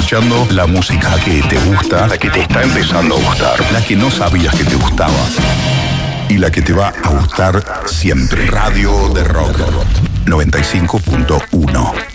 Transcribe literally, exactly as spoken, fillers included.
escuchando la música que te gusta, la que te está empezando a gustar, la que no sabías que te gustaba y la que te va a gustar siempre. Radio de Rock noventa y cinco punto uno.